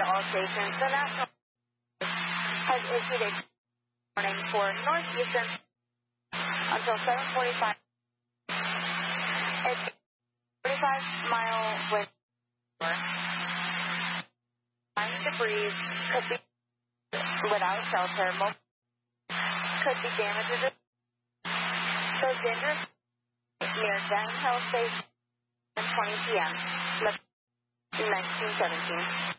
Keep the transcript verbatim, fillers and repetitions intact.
all stations. The National has issued a warning for northeastern until seven forty-five. It's forty-five mile wind. Flying debris could be without shelter. Most could be damages. So dangerous near Dang Hill Station at twenty p m nineteen seventeen.